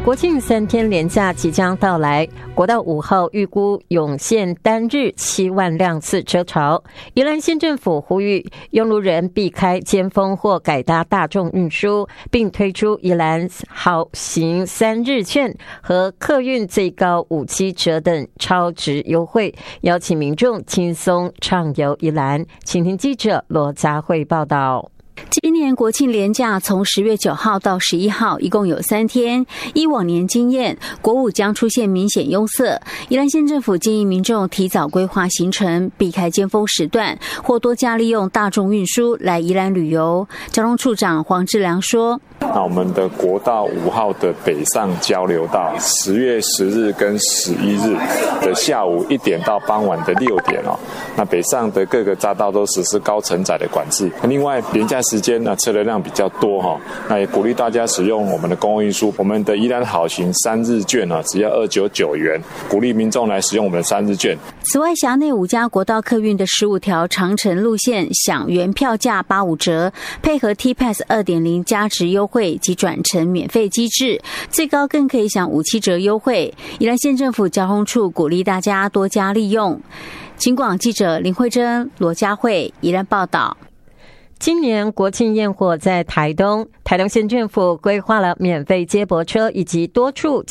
国庆3天连假即将到来，国道5号预估涌现单日7万辆次车潮。宜兰县政府呼吁用路人避开尖峰或改搭大众运输，并推出宜兰好行3日券和客运最高5-7折等超值优惠，邀请民众轻松畅游宜兰。请听记者罗佳慧报道。 今年国庆连假从10月9号到11号，一共有3天。依往年经验，国5将出现明显拥塞。宜兰县政府建议民众提早规划行程，避开尖峰时段，或多加利用大众运输来宜兰旅游。交通处长黄志良说： 那我们的国道5号的北上交流道，10月10日跟11日的下午1点到傍晚的6点那北上的各个匝道都实施高承载的管制。另外，连假时间车流量比较多那也鼓励大家使用我们的公共运输。我们的宜兰好行3日券只要299元，鼓励民众来使用我们的3日券。 此外，辖内5家国道客运的15条长程路线享原票价85折，配合 T-Pass 2.0 加值优惠及转乘免费机制，最高更可以享5-7折优惠。宜兰县政府交通处鼓励大家多加利用。警广记者林慧珍、罗佳慧宜兰报道。 今年国庆焰火在台东县政府规划了免费接驳车以及多处